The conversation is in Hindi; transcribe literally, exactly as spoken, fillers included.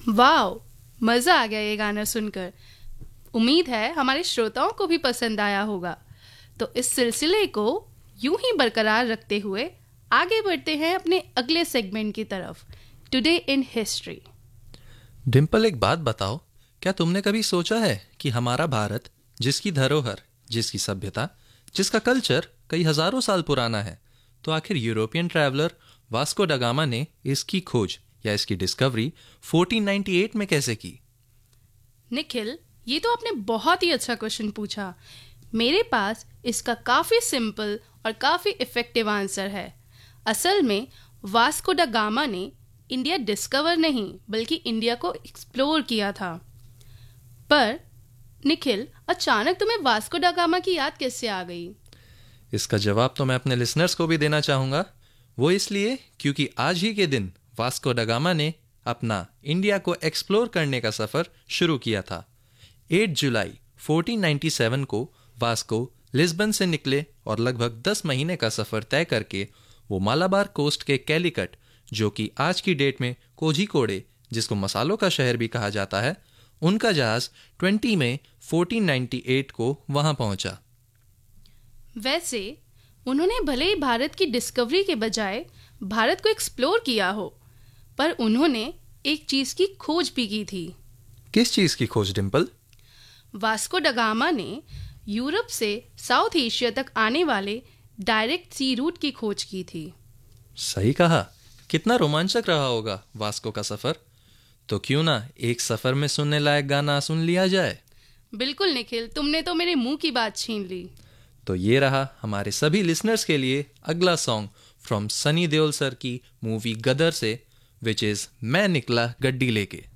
वाओ, मज़ा आ गया ये गाना सुनकर। उम्मीद है हमारे श्रोताओं को भी पसंद आया होगा। तो इस सिलसिले को यूं ही बरकरार रखते हुए आगे बढ़ते हैं अपने अगले सेगमेंट की तरफ, टुडे इन हिस्ट्री। डिम्पल, एक बात बताओ, क्या तुमने कभी सोचा है कि हमारा भारत, जिसकी धरोहर, जिसकी सभ्यता, जिसका कल्चर कई हजारों साल पुराना है, तो आखिर European traveller Vasco da Gama ने इसकी खोज या इसकी डिस्कवरी चौदह सौ अट्ठानवे में कैसे की? निखिल, ये तो आपने बहुत ही अच्छा क्वेश्चन पूछा। मेरे पास इसका काफ़ी सिंपल और काफ़ी इफ़ेक्टिव आंसर है। असल में वास्को ड गामा ने इंडिया डिस्कवर नहीं बल्कि इंडिया को एक्सप्लोर किया था। पर निखिल, अचानक तुम्हें वास्को ड गामा की याद कैसे आ गई? इसका जवाब तो मैं अपने लिसनर्स को भी देना चाहूँगा। वो इसलिए क्योंकि आज ही के दिन वास्को ड गामा ने अपना इंडिया को एक्सप्लोर करने का सफ़र शुरू किया था। आठ जुलाई चौदह सौ सत्तानवे को वास्को लिस्बन से निकले और लगभग दस महीने का सफ़र तय करके वो मालाबार कोस्ट के कैलिकट, जो कि आज की डेट में कोझिकोडे, जिसको मसालों का शहर भी कहा जाता है, उनका जहाज बीस मई चौदह सौ अट्ठानवे को वहां पहुंचा। वैसे उन्होंने भले ही भारत की डिस्कवरी के बजाय भारत को एक्सप्लोर किया हो, पर उन्होंने एक चीज़ की खोज भी की थी। किस चीज़ की खोज, डिम्पल? वास्को ड गामा ने यूरोप से साउथ एशिया तक आने वाले डायरेक्ट सी रूट की खोज की थी। सही कहा। कितना रोमांचक रहा होगा वास्को का सफ़र। तो क्यों ना एक सफ़र में सुनने लायक गाना सुन लिया जाए? बिल्कुल निखिल, तुमने तो मेरे मुंह की बात छीन ली। तो ये रहा हमारे सभी लिसनर्स के लिए अगला song from Sunny Deol sir की मूवी गदर से, विच इज़ मैं निकला गड्डी लेके।